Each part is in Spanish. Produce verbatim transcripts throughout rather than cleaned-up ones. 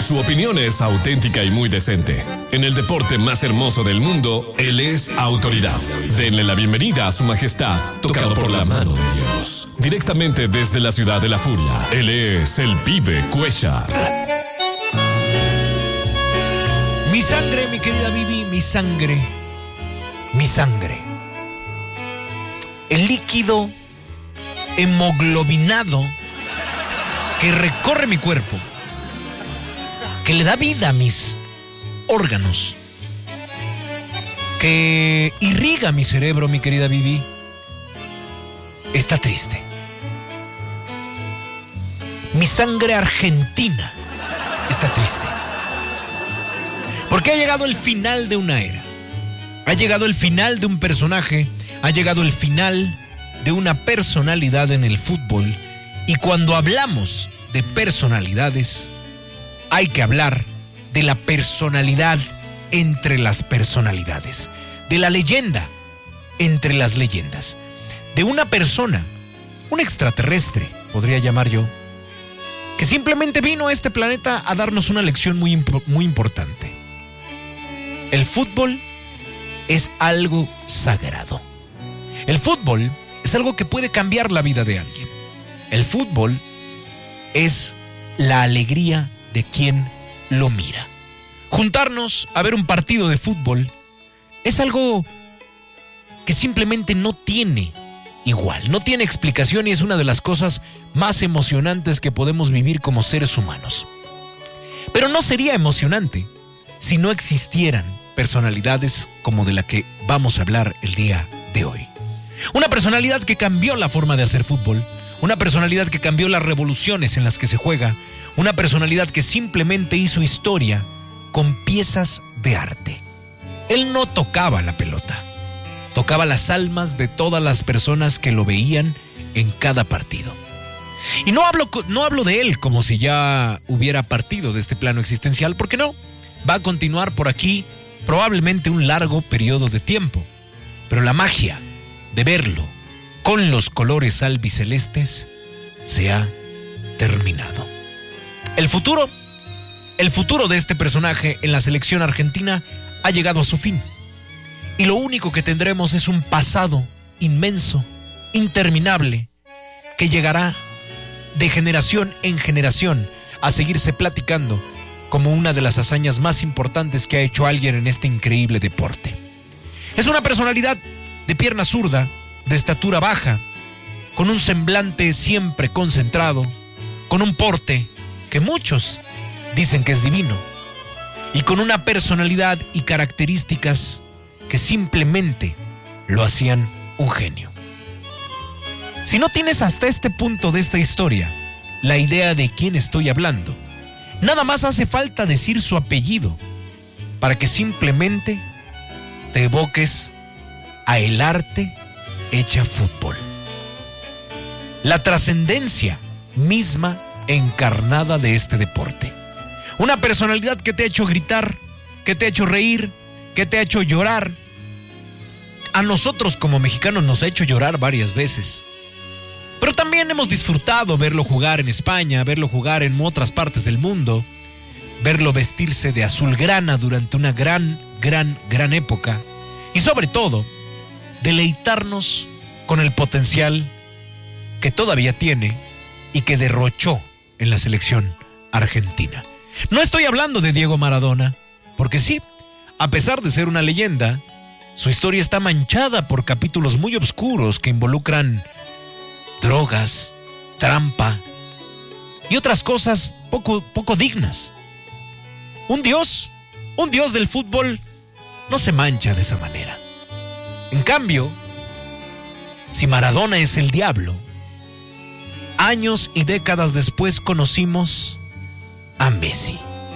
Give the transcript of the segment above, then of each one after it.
Su opinión es auténtica y muy decente. En el deporte más hermoso del mundo, él es autoridad. Denle la bienvenida a su majestad, tocado por la mano de Dios. Directamente desde la ciudad de la furia, él es el Pibe Cuéllar. Mi sangre, mi querida Vivi, mi sangre, mi sangre. El líquido hemoglobinado que recorre mi cuerpo, que le da vida a mis órganos, que irriga mi cerebro, mi querida Vivi, está triste. Mi sangre argentina está triste. Porque ha llegado el final de una era. Ha llegado el final de un personaje. Ha llegado el final de una personalidad en el fútbol. Y cuando hablamos de personalidades, hay que hablar de la personalidad entre las personalidades. De la leyenda entre las leyendas. De una persona, un extraterrestre, podría llamar yo, que simplemente vino a este planeta a darnos una lección muy, muy importante. El fútbol es algo sagrado. El fútbol es algo que puede cambiar la vida de alguien. El fútbol es la alegría de quien lo mira. Juntarnos a ver un partido de fútbol es algo que simplemente no tiene igual, no tiene explicación y es una de las cosas más emocionantes que podemos vivir como seres humanos. Pero no sería emocionante si no existieran personalidades como de la que vamos a hablar el día de hoy. Una personalidad que cambió la forma de hacer fútbol, una personalidad que cambió las revoluciones en las que se juega, una personalidad que simplemente hizo historia con piezas de arte. Él no tocaba la pelota, tocaba las almas de todas las personas que lo veían en cada partido. Y no hablo, no hablo de él como si ya hubiera partido de este plano existencial, porque no, va a continuar por aquí probablemente un largo periodo de tiempo, pero la magia de verlo con los colores albicelestes se ha terminado. El futuro, el futuro de este personaje en la selección argentina ha llegado a su fin. Y lo único que tendremos es un pasado inmenso, interminable, que llegará de generación en generación a seguirse platicando como una de las hazañas más importantes que ha hecho alguien en este increíble deporte. Es una personalidad de pierna zurda, de estatura baja, con un semblante siempre concentrado, con un porte que muchos dicen que es divino, y con una personalidad y características que simplemente lo hacían un genio. Si no tienes hasta este punto de esta historia la idea de quién estoy hablando, nada más hace falta decir su apellido para que simplemente te evoques a el arte hecha fútbol. La trascendencia misma encarnada de este deporte. Una personalidad que te ha hecho gritar, que te ha hecho reír, que te ha hecho llorar. A nosotros como mexicanos nos ha hecho llorar varias veces. Pero también hemos disfrutado verlo jugar en España, verlo jugar en otras partes del mundo, verlo vestirse de azulgrana durante una gran, gran, gran época. Y sobre todo, deleitarnos con el potencial que todavía tiene y que derrochó en la selección argentina. No estoy hablando de Diego Maradona, porque sí, a pesar de ser una leyenda, su historia está manchada por capítulos muy oscuros que involucran drogas, trampa y otras cosas poco, poco dignas. Un dios, un dios del fútbol no se mancha de esa manera. En cambio, si Maradona es el diablo, años y décadas después conocimos a Messi,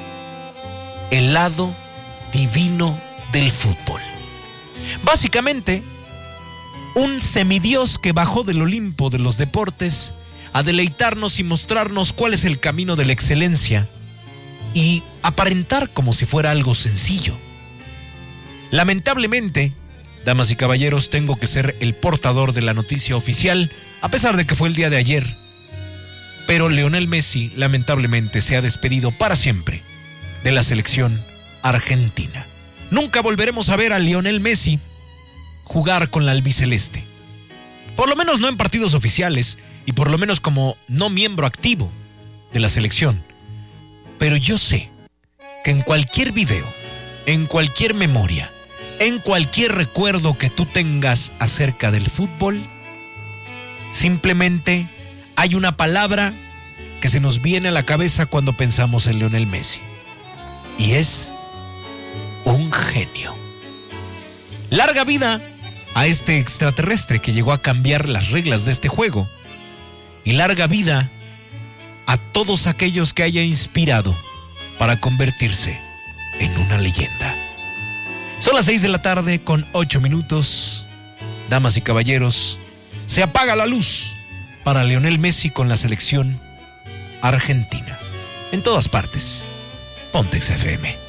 el lado divino del fútbol. Básicamente, un semidios que bajó del Olimpo de los deportes a deleitarnos y mostrarnos cuál es el camino de la excelencia y aparentar como si fuera algo sencillo. Lamentablemente, damas y caballeros, tengo que ser el portador de la noticia oficial, a pesar de que fue el día de ayer. Pero Lionel Messi, lamentablemente, se ha despedido para siempre de la selección argentina. Nunca volveremos a ver a Lionel Messi jugar con la albiceleste. Por lo menos no en partidos oficiales y por lo menos como no miembro activo de la selección. Pero yo sé que en cualquier video, en cualquier memoria, en cualquier recuerdo que tú tengas acerca del fútbol, simplemente hay una palabra que se nos viene a la cabeza cuando pensamos en Lionel Messi. Y es un genio. Larga vida a este extraterrestre que llegó a cambiar las reglas de este juego. Y larga vida a todos aquellos que haya inspirado para convertirse en una leyenda. Son las seis de la tarde con ocho minutos. Damas y caballeros, se apaga la luz para Lionel Messi con la selección argentina. En todas partes, Pontex F M.